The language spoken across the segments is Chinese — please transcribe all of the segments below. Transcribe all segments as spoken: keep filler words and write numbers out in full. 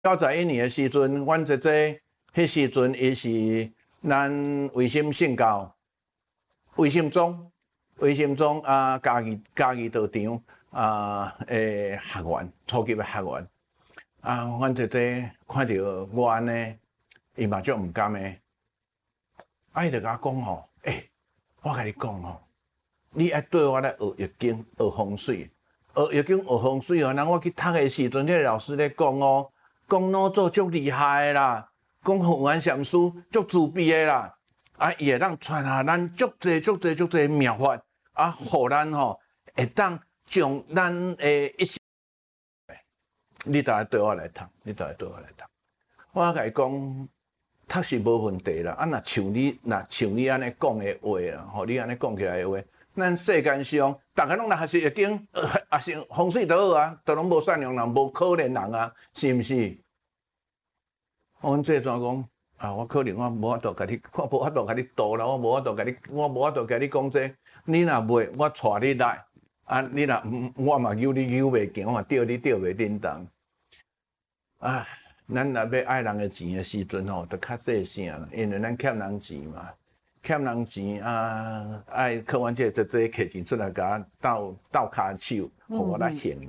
九十一年的时阵，阮姐姐迄时阵伊是咱卫生性教卫生中卫生中啊，家己家己道场啊诶学员，初级的学员啊，阮姐姐看到我安尼，伊嘛足毋甘的，啊，伊就甲我讲吼，诶、欸，我甲你讲吼，你爱对我来学易经、学风水，学易经、学风水哦。人我去读的时阵，迄个老师咧讲哦。讲脑做足厉害的啦，讲凤元禅师足自闭的啦，啊，伊会当传下咱足侪足侪足侪妙法，啊，互咱吼会当将咱诶一些，你倒来对我来读，你倒来对我来读。我甲伊讲，读是无问题啦，啊，若像你若像你安尼讲的话啦，吼，你安尼讲起来的话，咱世间上逐个拢来学习易经，啊，是风水都好啊，都拢无善良人，无可怜人啊，是毋是？阮这怎讲啊？我可能我无法度甲你，我无法度甲你度啦，我无法度甲你，我无法度甲你讲这。你若袂，我带你来，啊，你若毋，我嘛扭你扭袂行，我嘛吊你吊袂叮当。啊，咱若要爱人的钱的时阵吼，着较细声啦，因为咱欠人钱嘛，欠人钱啊，爱靠阮这这这摕钱出来甲我斗斗骹手，互我来骗人。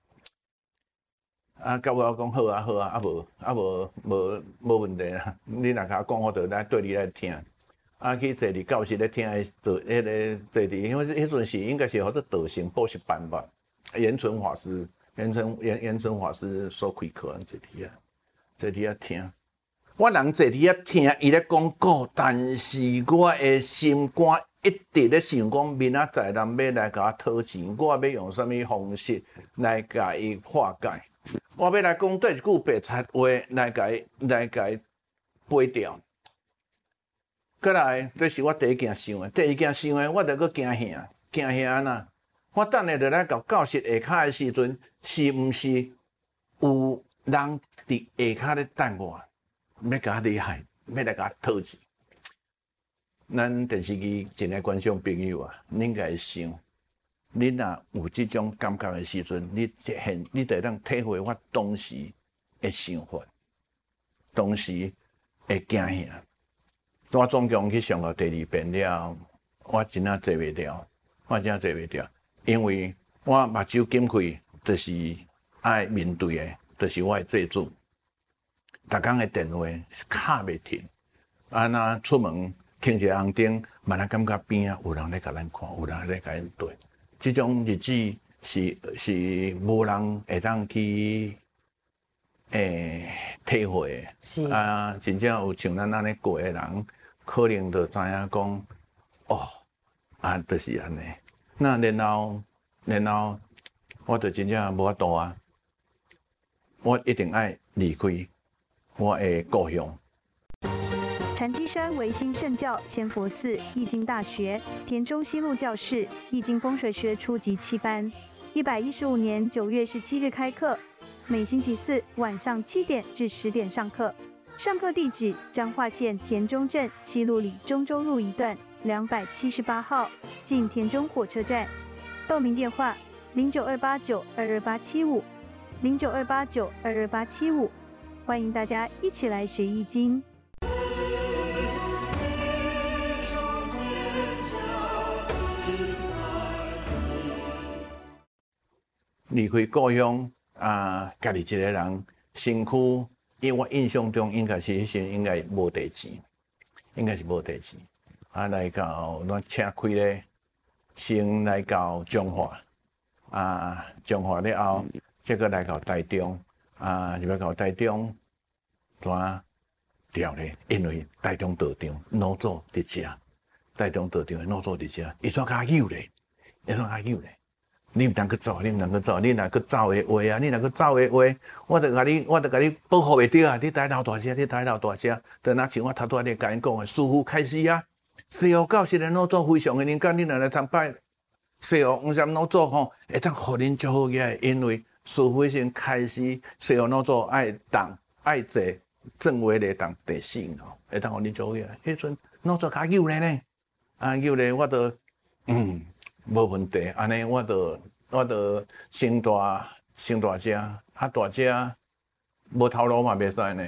啊，甲我讲好啊好啊，啊无啊无无无问题啦。你若甲我讲，我就来对你来听。啊，去坐伫教室咧听迄道迄个坐伫，因为迄阵是应该是好多道行补习班吧。延存法师，延存延延存法师所开课，坐伫啊，坐伫啊听。我人坐伫啊听，伊咧讲古，但是我的心肝一直咧想讲，明仔载人要来甲我讨钱，我要用啥物方式来甲伊化解？我要来讲对一句白贼话来甲伊来甲伊背掉。过来，这是我第一件想的。第二件想的，我着搁惊吓，惊吓呐！我等下着来到教室下骹的时阵，是毋是有人伫下骹咧等我，要甲我厉害，要来甲我讨钱？咱电视机前个观众朋友啊，恁应该想。你若有即种感觉的时阵，你现你得当体会我当时的想法，当时的惊吓。我总共去上到第二遍了，我真正坐袂了，我真正坐袂了，因为我目睭紧开，就是爱面对的，就是我的祭祖。逐工的电话是卡袂停，啊，若出门听一个红灯，慢慢感觉边啊有人咧甲咱看，有人咧甲咱对。这种日子是是无人会当去诶、欸、体会的。是啊，真正有像咱安尼过的人，可能就知影讲，哦，啊，就是安尼。那然后然后，我就真正无法度啊，我一定爱离开我的故乡。 禅机山唯心圣教仙佛寺易经大学田中西路教室易经风水学初级七班，一百一十五年九月十七日开课，每星期四晚上七点至十点上课。上课地址：彰化县田中镇西路里中州路一段两百七十八号，近田中火车站。报名电话：零九二八九二二八七五，零九二八九二二八七五。欢迎大家一起来学易经。 离开故乡啊，家己一个人，身躯，因为我印象中应该是迄时应该无地钱，应该是无地钱。啊，来到咱车开咧，先来到彰化，啊，彰化了后，再个来到台中，啊，入来到台中，怎调咧？因为台中道场老祖伫遮，台中道场老祖伫遮，伊怎较有咧？伊怎较有咧？你毋通去走，你毋通去走，你若去走的话啊，你若去走的话，我着甲你，我着甲你保护袂着啊！你台头大声，你台头大声，就若像我头拄仔咧甲因讲的，师父开始啊！西湖教室的老祖非常的灵感，你若来参拜西湖黄山老祖吼，会当互恁足好个，因为师父先开始西湖老祖爱动爱坐正位咧动第四吼，会当互恁足好个。迄阵老祖较有咧呢，啊有咧，我着嗯。无问题，安尼我着我着升大升大只，啊大只， 无头路嘛袂使呢。